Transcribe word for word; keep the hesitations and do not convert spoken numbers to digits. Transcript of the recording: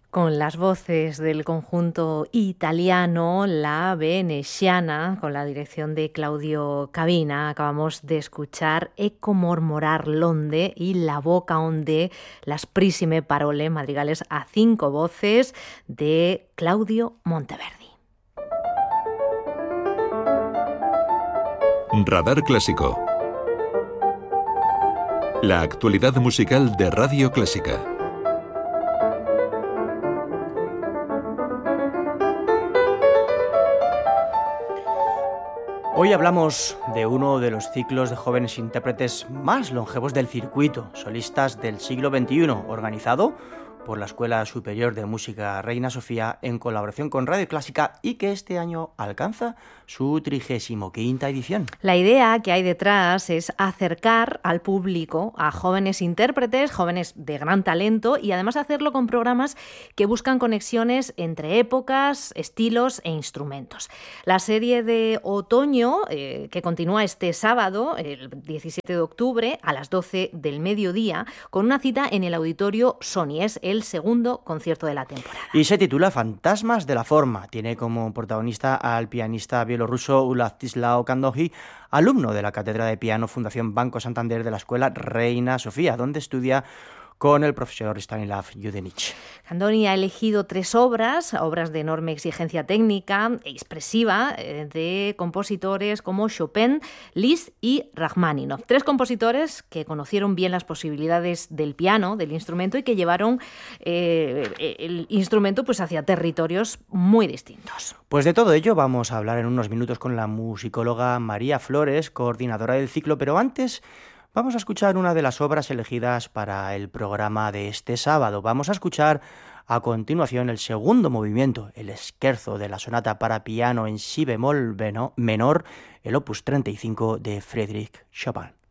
Con las voces del conjunto italiano La Veneziana, con la dirección de Claudio Cabina, acabamos de escuchar Ecco mormorar l'onde y La boca onde, las prissime parole, madrigales a cinco voces de Claudio Monteverdi. Radar Clásico. La actualidad musical de Radio Clásica. Hoy hablamos de uno de los ciclos de jóvenes intérpretes más longevos del circuito, solistas del siglo veintiuno, organizado por la Escuela Superior de Música Reina Sofía en colaboración con Radio Clásica y que este año alcanza su trigésimo quinta edición. La idea que hay detrás es acercar al público a jóvenes intérpretes, jóvenes de gran talento, y además hacerlo con programas que buscan conexiones entre épocas, estilos e instrumentos. La serie de otoño, eh, que continúa este sábado, el diecisiete de octubre, a las doce del mediodía, con una cita en el Auditorio Sony. Es el segundo concierto de la temporada. Y se titula Fantasmas de la forma. Tiene como protagonista al pianista bielorruso Władysław Kandoji, alumno de la Cátedra de Piano Fundación Banco Santander de la Escuela Reina Sofía, donde estudia con el profesor Stanislav Yudenich. Kandoji ha elegido tres obras, obras de enorme exigencia técnica e expresiva, eh, de compositores como Chopin, Liszt y Rachmaninoff. Tres compositores que conocieron bien las posibilidades del piano, del instrumento, y que llevaron eh, el instrumento pues hacia territorios muy distintos. Pues de todo ello vamos a hablar en unos minutos con la musicóloga María Flores, coordinadora del ciclo, pero antes vamos a escuchar una de las obras elegidas para el programa de este sábado. Vamos a escuchar a continuación el segundo movimiento, el scherzo de la sonata para piano en si bemol menor, el opus treinta y cinco de Frédéric Chopin.